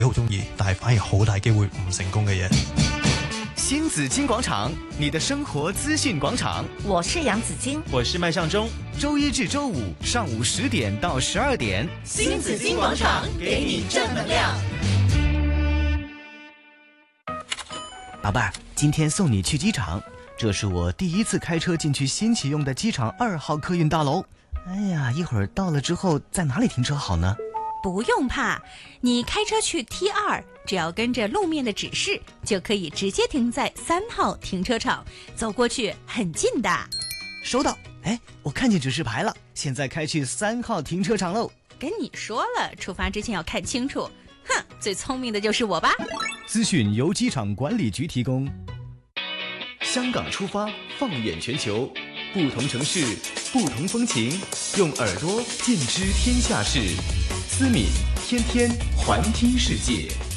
好中意，但係反而好大機會唔成功嘅嘢。 新紫金廣場，你的生活資訊廣場。 我是楊紫金， 我是麥尚中。 周一至周五上午10點到12點， 新紫金廣場給你正能量。 寶貝兒，今天送你去機場，這是我第一次開車進去新啟用的機場2號客運大樓。哎呀，一會兒到了之後，在哪裡停車好呢？ 不用怕，你開車去 T2，只要跟着路面的指示，就可以直接停在3號停車場，走過去很近的。 收到。哎，我看見指示牌了，現在開去3號停車場嘍。 跟你說了，出發之前要看清楚。哼，最聰明的就是我吧。 資訊由機場管理局提供。香港出發，放眼全球，不同城市，不同風情，用耳朵見知天下事。思敏天天環聽世界。